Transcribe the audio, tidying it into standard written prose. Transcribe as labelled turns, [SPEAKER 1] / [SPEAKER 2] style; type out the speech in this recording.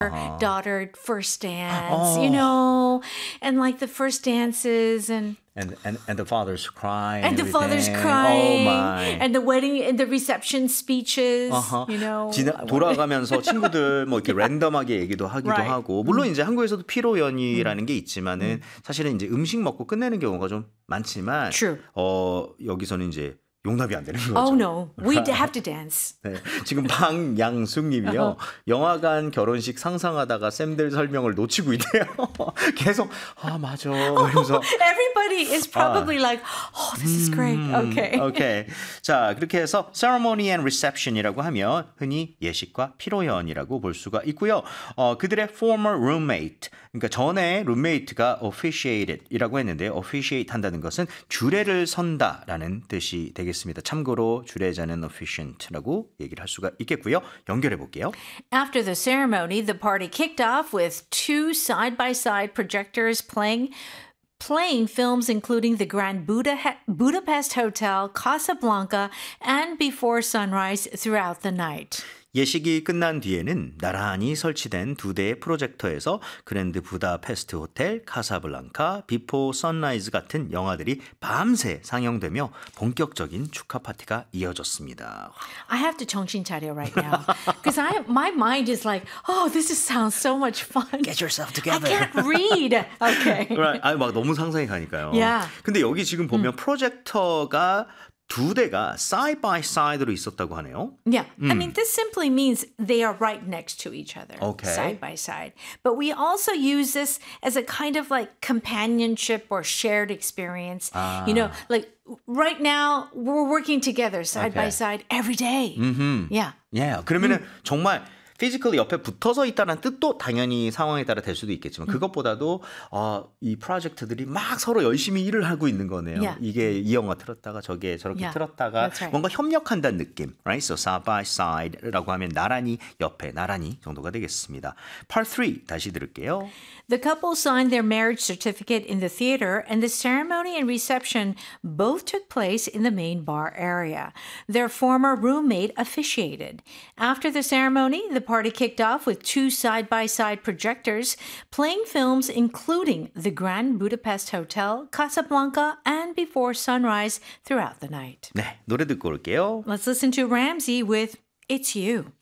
[SPEAKER 1] daughter first dance, you know, and like the first dances
[SPEAKER 2] And the father's crying.
[SPEAKER 1] and the
[SPEAKER 2] everything.
[SPEAKER 1] father's
[SPEAKER 2] Oh
[SPEAKER 1] crying
[SPEAKER 2] my.
[SPEAKER 1] and the wedding and the reception speeches, you know.
[SPEAKER 2] 돌아가면서 친구들 뭐 이렇게 랜덤하게 얘기도 하기도
[SPEAKER 1] Right.
[SPEAKER 2] 하고 물론 이제 한국에서도 피로연이라는 게 있지만은 사실은 이제 음식 먹고 끝내는 경우가 좀 많지만
[SPEAKER 1] True.
[SPEAKER 2] 여기서는 이제 용납이 안 되는 거죠.
[SPEAKER 1] Oh no, we have to dance.
[SPEAKER 2] 네, 지금 방양숙님이요. 영화관 결혼식 상상하다가 쌤들 설명을 놓치고 있대요. 계속 맞아. 이러면서
[SPEAKER 1] Everybody is probably like, oh, this is great. Okay.
[SPEAKER 2] 오케이. 자, 그렇게 해서 ceremony and reception이라고 하면 흔히 예식과 피로연이라고 볼 수가 있고요. 그들의 former roommate, 그러니까 전에 roommate가 officiated이라고 했는데요. officiate 한다는 것은 주례를 선다라는 뜻이 되겠습니다. 참고로 주례자는 officiant라고 얘기를 할 수가 있겠고요. 연결해 볼게요.
[SPEAKER 1] After the ceremony, the party kicked off with two side-by-side projectors playing films including the Grand Budapest Hotel, Casablanca, and Before Sunrise throughout the night.
[SPEAKER 2] 예식이 끝난 뒤에는 나란히 설치된 두 대의 프로젝터에서 그랜드 부다페스트 호텔, 카사블랑카, 비포 선라이즈 같은 영화들이 밤새 상영되며 본격적인 축하 파티가 이어졌습니다.
[SPEAKER 1] I have to 정신 차려 right now because my mind is like, oh, sounds so much fun.
[SPEAKER 2] Get yourself together.
[SPEAKER 1] I can't read. Okay.
[SPEAKER 2] Right. 막 너무 상상이 가니까요.
[SPEAKER 1] Yeah.
[SPEAKER 2] 근데 여기 지금 보면 프로젝터가 두 대가 side by side로 있었다고 하네요.
[SPEAKER 1] Yeah. I mean, this simply means they are right next to each other,
[SPEAKER 2] Okay.
[SPEAKER 1] side by side. But we also use this as a kind of like companionship or shared experience. You know, like right now we're working together side by
[SPEAKER 2] Okay.
[SPEAKER 1] side every day. Yeah.
[SPEAKER 2] 예, 그러면은 정말 피지컬리 옆에 붙어서 있다는 뜻도 당연히 상황에 따라 될 수도 있겠지만 그것보다도 이 프로젝트들이 막 서로 열심히 일을 하고 있는 거네요.
[SPEAKER 1] Yeah.
[SPEAKER 2] 이게 이 영화 틀었다가 저게 저렇게
[SPEAKER 1] Yeah,
[SPEAKER 2] 틀었다가
[SPEAKER 1] that's right.
[SPEAKER 2] 뭔가 협력한다는 느낌. Right? So side by side라고 하면 나란히 옆에 나란히 정도가 되겠습니다. Part 3 다시 들을게요.
[SPEAKER 1] The couple signed their marriage certificate in the theater, and the ceremony and reception both took place in the main bar area. Their former roommate officiated. After the ceremony, the party kicked off with two side-by-side projectors playing films including the Grand Budapest Hotel, Casablanca, and Before Sunrise throughout the night.
[SPEAKER 2] 네, 노래 듣고 올게요.
[SPEAKER 1] Let's listen to Ramsey with It's You.